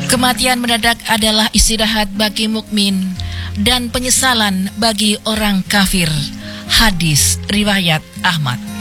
Kematian mendadak adalah istirahat bagi mukmin dan penyesalan bagi orang kafir. Hadis riwayat Ahmad.